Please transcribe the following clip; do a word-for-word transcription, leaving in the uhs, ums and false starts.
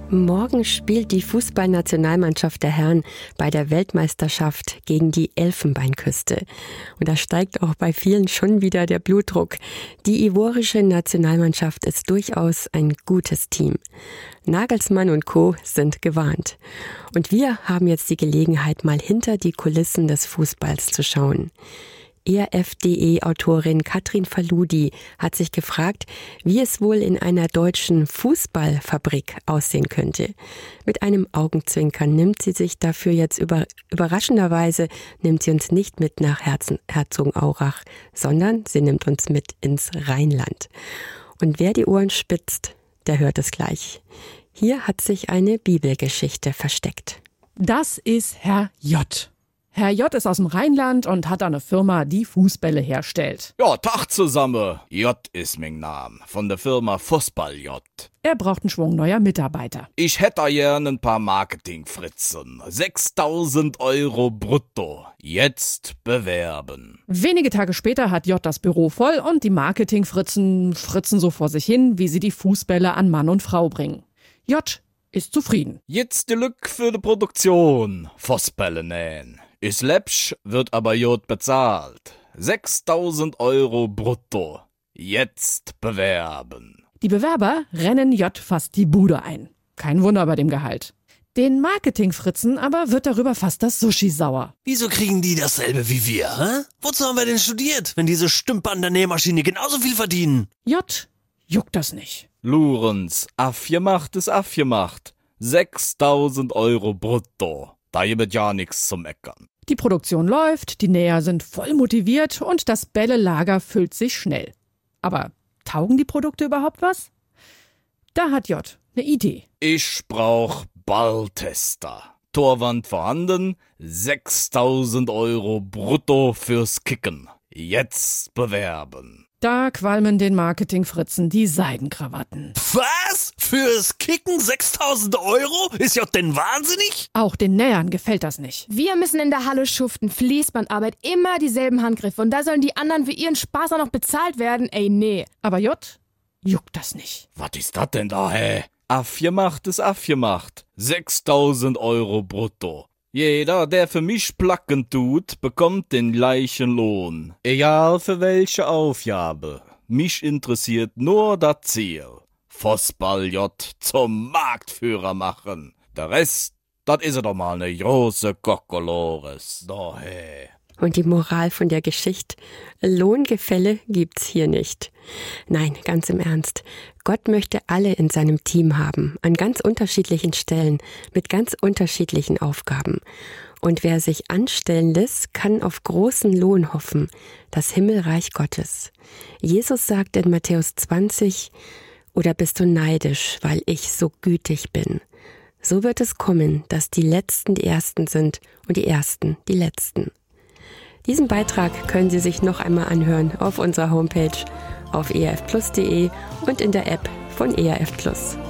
Morgen spielt die Fußballnationalmannschaft der Herren bei der Weltmeisterschaft gegen die Elfenbeinküste. Und da steigt auch bei vielen schon wieder der Blutdruck. Die ivorische Nationalmannschaft ist durchaus ein gutes Team. Nagelsmann und Co. sind gewarnt. Und wir haben jetzt die Gelegenheit, mal hinter die Kulissen des Fußballs zu schauen. E R F punkt de-Autorin Katrin Faludi hat sich gefragt, wie es wohl in einer deutschen Fußballfabrik aussehen könnte. Mit einem Augenzwinkern nimmt sie sich dafür jetzt über, überraschenderweise, nimmt sie uns nicht mit nach Herzen, Herzogenaurach, sondern sie nimmt uns mit ins Rheinland. Und wer die Ohren spitzt, der hört es gleich. Hier hat sich eine Bibelgeschichte versteckt. Das ist Herr J. Herr J. ist aus dem Rheinland und hat eine Firma, die Fußbälle herstellt. Ja, Tag zusammen. J ist mein Name, von der Firma Fußball J. Er braucht einen Schwung neuer Mitarbeiter. Ich hätte gerne ein paar Marketingfritzen. sechstausend Euro brutto. Jetzt bewerben. Wenige Tage später hat J das Büro voll und die Marketingfritzen fritzen so vor sich hin, wie sie die Fußbälle an Mann und Frau bringen. J ist zufrieden. Jetzt die Lück für die Produktion. Fußbälle nähen. Ist läppsch, wird aber J bezahlt. sechstausend Euro brutto. Jetzt bewerben. Die Bewerber rennen J fast die Bude ein. Kein Wunder bei dem Gehalt. Den Marketingfritzen aber wird darüber fast das Sushi sauer. Wieso kriegen die dasselbe wie wir, hä? Wozu haben wir denn studiert, wenn diese Stümper an der Nähmaschine genauso viel verdienen? J juckt das nicht. Lorenz, affgemacht ist affgemacht. sechstausend Euro brutto. Da gibt ja nichts zum Meckern. Die Produktion läuft, die Näher sind voll motiviert und das Bällelager füllt sich schnell. Aber taugen die Produkte überhaupt was? Da hat J eine Idee. Ich brauch Balltester. Torwand vorhanden, sechstausend Euro brutto fürs Kicken. Jetzt bewerben. Da qualmen den Marketingfritzen die Seidenkrawatten. Was? Fürs Kicken sechstausend Euro? Ist J denn wahnsinnig? Auch den Nähern gefällt das nicht. Wir müssen in der Halle schuften, Fließbandarbeit, immer dieselben Handgriffe. Und da sollen die anderen für ihren Spaß auch noch bezahlt werden? Ey, nee. Aber J juckt das nicht. Was ist das denn da, hä? Affgemacht ist affgemacht. sechstausend Euro brutto. Jeder, der für mich placken tut, bekommt den gleichen Lohn. Egal für welche Aufgabe. Mich interessiert nur das Ziel. Fußball J zum Marktführer machen. Der Rest, das is doch mal ne große Kokolores. Da, hey. Und die Moral von der Geschichte: Lohngefälle gibt's hier nicht. Nein, ganz im Ernst. Gott möchte alle in seinem Team haben, an ganz unterschiedlichen Stellen, mit ganz unterschiedlichen Aufgaben. Und wer sich anstellen lässt, kann auf großen Lohn hoffen, das Himmelreich Gottes. Jesus sagt in Matthäus zwanzig: Oder bist du neidisch, weil ich so gütig bin? So wird es kommen, dass die Letzten die Ersten sind und die Ersten die Letzten. Diesen Beitrag können Sie sich noch einmal anhören auf unserer Homepage auf e r f plus punkt de und in der App von E R F Plus.